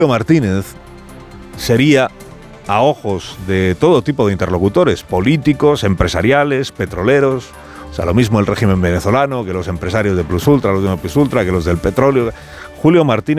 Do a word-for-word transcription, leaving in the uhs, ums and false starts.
Martínez sería, a ojos de todo tipo de interlocutores, políticos, empresariales, petroleros, o sea, lo mismo el régimen venezolano que los empresarios de Plus Ultra, los de Plus Ultra, que los del petróleo, Julio Martínez